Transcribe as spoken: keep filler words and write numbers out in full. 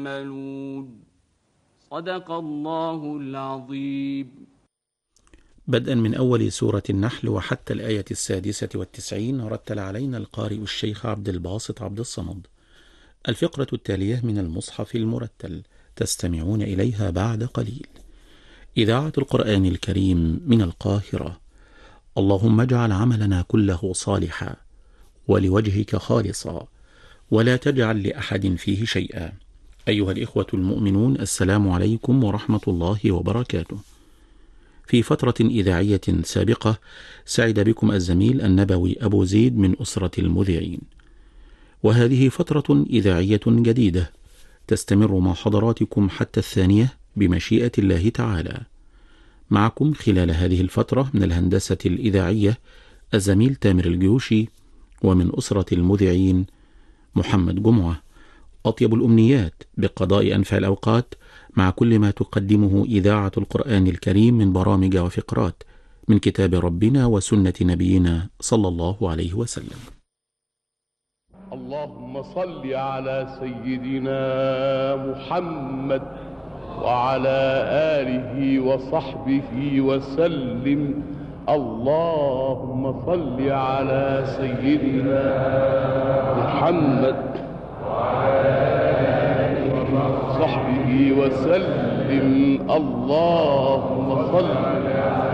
تعملون. صدق الله العظيم. بدءا من أول سورة النحل وحتى الآية السادسة والتسعين رتل علينا القارئ الشيخ عبد الباسط عبد الصمد. الفقرة التالية من المصحف المرتل تستمعون إليها بعد قليل. إذاعة القرآن الكريم من القاهرة. اللهم اجعل عملنا كله صالحا ولوجهك خالصا ولا تجعل لأحد فيه شيئا. أيها الإخوة المؤمنون، السلام عليكم ورحمة الله وبركاته. في فترة إذاعية سابقة سعد بكم الزميل النبوي أبو زيد من أسرة المذيعين، وهذه فترة إذاعية جديدة تستمر مع حضراتكم حتى الثانية بمشيئة الله تعالى. معكم خلال هذه الفترة من الهندسة الإذاعية الزميل تامر الجيوشي، ومن أسرة المذيعين محمد جمعة. أطيب الأمنيات بقضاء أنفع الأوقات مع كل ما تقدمه إذاعة القرآن الكريم من برامج وفقرات من كتاب ربنا وسنة نبينا صلى الله عليه وسلم. اللهم صل على سيدنا محمد وعلى آله وصحبه وسلم. اللهم صل على سيدنا محمد وعلى آله وصحبه وسلم. اللهم صل